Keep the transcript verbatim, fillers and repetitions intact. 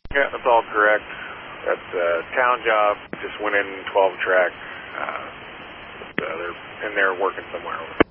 Yeah, that's all correct. That's a town job. Just went in twelve track. Uh, uh, they're in there working somewhere.